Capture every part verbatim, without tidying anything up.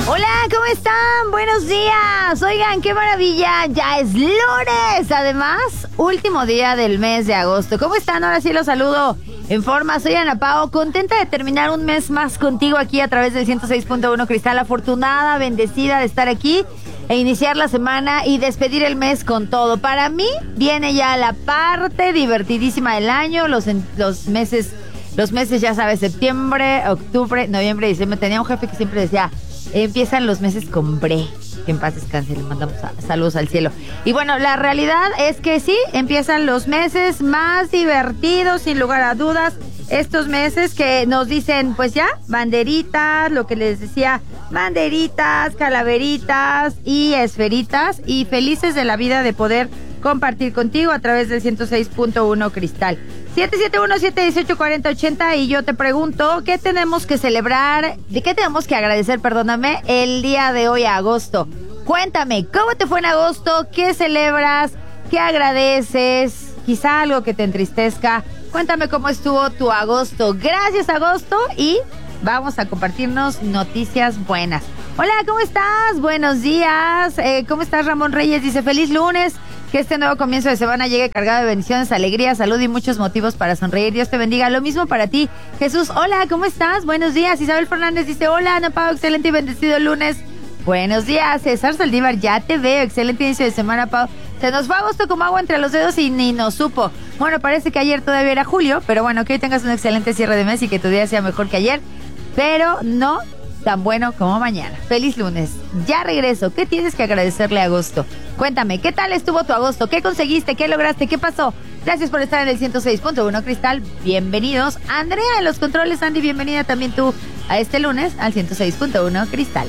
Hola, ¿cómo están? Buenos días. Oigan, qué maravilla. Ya es lunes. Además, último día del mes de agosto. ¿Cómo están? Ahora sí los saludo en forma. Soy Ana Pao, contenta de terminar un mes más contigo aquí a través del ciento seis punto uno Cristal. Afortunada, bendecida de estar aquí e iniciar la semana y despedir el mes con todo. Para mí viene ya la parte divertidísima del año, los, los meses, los meses ya sabes, septiembre, octubre, noviembre, diciembre. Tenía un jefe que siempre decía, empiezan los meses con bre. Que en paz descanse, le mandamos a, saludos al cielo. Y bueno, la realidad es que sí, empiezan los meses más divertidos, sin lugar a dudas. Estos meses que nos dicen, pues ya, banderitas, lo que les decía, banderitas, calaveritas y esferitas. Y felices de la vida de poder compartir contigo a través del ciento seis punto uno Cristal. siete siete uno, siete uno ocho, cuatro cero ocho cero. Y yo te pregunto, ¿qué tenemos que celebrar? ¿De qué tenemos que agradecer, perdóname, el día de hoy, agosto? Cuéntame, ¿cómo te fue en agosto? ¿Qué celebras? ¿Qué agradeces? Quizá algo que te entristezca. Cuéntame cómo estuvo tu agosto. Gracias, agosto. Y vamos a compartirnos noticias buenas. Hola, ¿cómo estás? Buenos días. Eh, ¿Cómo estás, Ramón Reyes? Dice, feliz lunes. Que este nuevo comienzo de semana llegue cargado de bendiciones, alegría, salud y muchos motivos para sonreír. Dios te bendiga. Lo mismo para ti. Jesús, hola, ¿cómo estás? Buenos días. Isabel Fernández dice, hola, Ana Pao, excelente y bendecido lunes. Buenos días. César Saldívar, ya te veo. Excelente inicio de semana, Pao. Se nos fue agosto como agua entre los dedos y ni nos supo. Bueno, parece que ayer todavía era julio, pero bueno, que hoy tengas un excelente cierre de mes y que tu día sea mejor que ayer, pero no tan bueno como mañana. Feliz lunes. Ya regreso. ¿Qué tienes que agradecerle a agosto? Cuéntame, ¿qué tal estuvo tu agosto? ¿Qué conseguiste? ¿Qué lograste? ¿Qué pasó? Gracias por estar en el ciento seis punto uno Cristal. Bienvenidos. Andrea en los controles. Andy, bienvenida también tú a este lunes al ciento seis punto uno Cristal.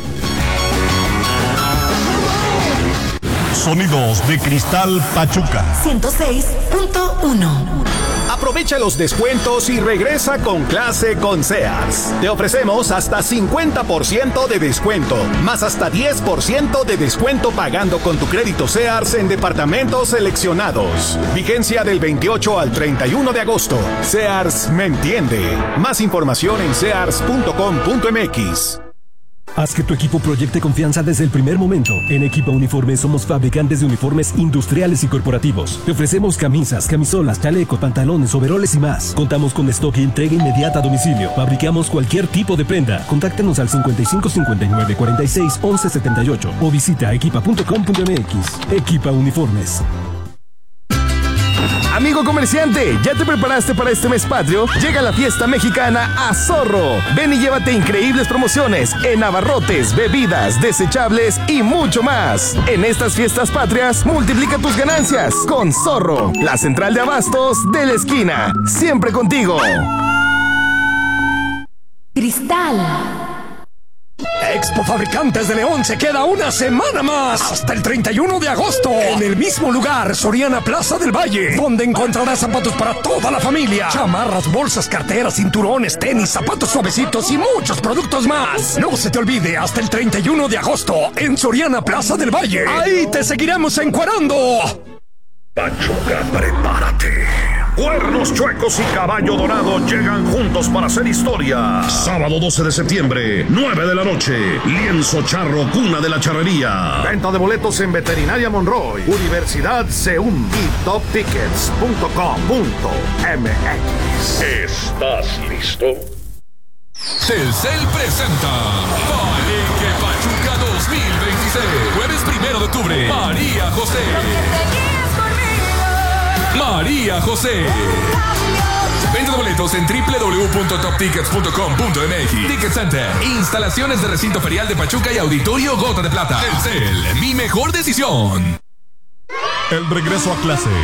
Sonidos de Cristal Pachuca. ciento seis punto uno. Aprovecha los descuentos y regresa con clase con Sears. Te ofrecemos hasta cincuenta por ciento de descuento, más hasta diez por ciento de descuento pagando con tu crédito Sears en departamentos seleccionados. Vigencia del veintiocho al treinta y uno de agosto. Sears me entiende. Más información en sears punto com punto m x. Haz que tu equipo proyecte confianza desde el primer momento. En Equipa Uniformes somos fabricantes de uniformes industriales y corporativos. Te ofrecemos camisas, camisolas, chalecos, pantalones, overoles y más. Contamos con stock y entrega inmediata a domicilio. Fabricamos cualquier tipo de prenda. Contáctanos al cincuenta y cinco, cincuenta y nueve, cuarenta y seis, once, setenta y ocho o visita equipa punto com punto m x. Equipa Uniformes. Amigo comerciante, ¿ya te preparaste para este mes patrio? Llega la fiesta mexicana a Zorro. Ven y llévate increíbles promociones en abarrotes, bebidas, desechables y mucho más. En estas fiestas patrias, multiplica tus ganancias con Zorro, la central de abastos de la esquina. Siempre contigo. Cristal. Expo Fabricantes de León se queda una semana más, hasta el treinta y uno de agosto, en el mismo lugar, Soriana Plaza del Valle, donde encontrarás zapatos para toda la familia, chamarras, bolsas, carteras, cinturones, tenis, zapatos suavecitos y muchos productos más. No se te olvide, hasta el treinta y uno de agosto, en Soriana Plaza del Valle. Ahí te seguiremos encuerando. Pachuca, prepárate. Cuernos Chuecos y Caballo Dorado llegan juntos para hacer historia. Sábado doce de septiembre, nueve de la noche. Lienzo Charro, cuna de la charrería. Venta de boletos en Veterinaria Monroy, Universidad SEUM y top tickets punto com punto m x. ¿Estás listo? Telcel presenta Palenque Pachuca dos mil veintiséis. Jueves primero de octubre. María José. María José. Venta de boletos en doble u doble u doble u punto top tickets punto com punto m x. Ticket Center. Instalaciones de recinto ferial de Pachuca y Auditorio Gota de Plata. Telcel, mi mejor decisión. El regreso a clases